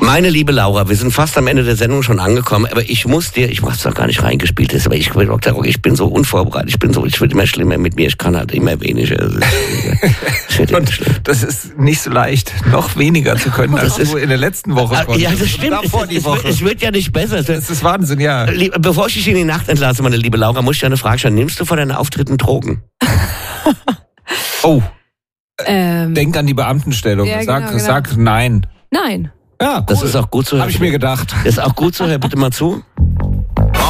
Meine liebe Laura, wir sind fast am Ende der Sendung schon angekommen, aber ich mach's doch gar nicht reingespielt, aber ich bin so unvorbereitet, ich wird immer schlimmer mit mir, ich kann halt immer weniger. Das ist nicht so leicht, noch weniger zu können, als du in der letzten Woche konntest. Ja, das stimmt, es wird ja nicht besser. Das ist Wahnsinn, ja. Bevor ich dich in die Nacht entlasse, meine liebe Laura, muss ich dir eine Frage stellen, nimmst du vor deinen Auftritten Drogen? Oh, denk an die Beamtenstellung, ja, sag nein. Nein. Ja, cool. Das ist auch gut so. Habe ich mir gedacht. Das ist auch gut so, hör bitte mal zu.